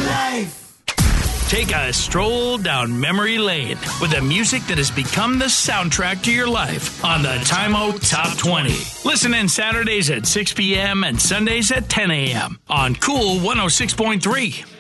life. Take a stroll down memory lane with the music that has become the soundtrack to your life on the Time Out Top 20. Listen in Saturdays at 6 p.m. and Sundays at 10 a.m. on Cool 106.3.